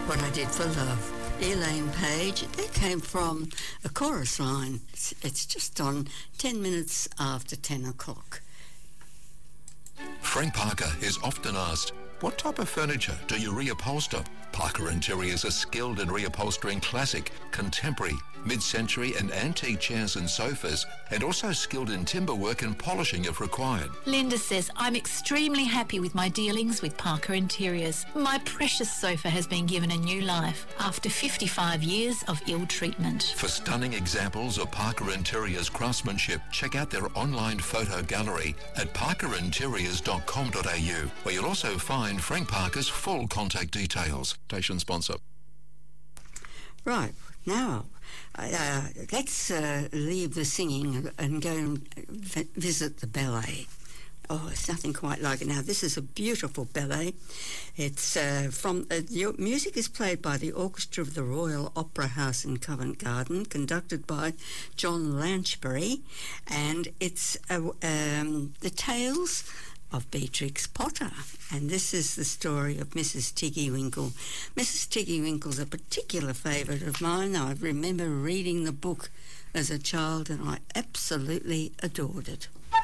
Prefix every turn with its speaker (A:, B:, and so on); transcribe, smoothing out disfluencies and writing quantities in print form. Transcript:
A: What I Did for Love. Elaine Page. That came from a chorus line. It's just on 10 minutes after 10 o'clock.
B: Frank Parker is often asked, what type of furniture do you reupholster? Parker Interiors are skilled in reupholstering classic, contemporary, mid-century and antique chairs and sofas, and also skilled in timber work and polishing if required.
C: Linda says, I'm extremely happy with my dealings with Parker Interiors. My precious sofa has been given a new life after 55 years of ill treatment.
B: For stunning examples of Parker Interiors craftsmanship, check out their online photo gallery at parkerinteriors.com.au, where you'll also find Frank Parker's full contact details. Station sponsor.
A: Right, now let's leave the singing and go and visit the ballet. Oh, it's nothing quite like it. Now, this is a beautiful ballet. It's the music is played by the Orchestra of the Royal Opera House in Covent Garden, conducted by John Lanchbury, and it's the Tales of Beatrix Potter, and this is the story of Mrs. Tiggy Winkle. Mrs. Tiggy Winkle's a particular favourite of mine. I remember reading the book as a child and I absolutely adored it.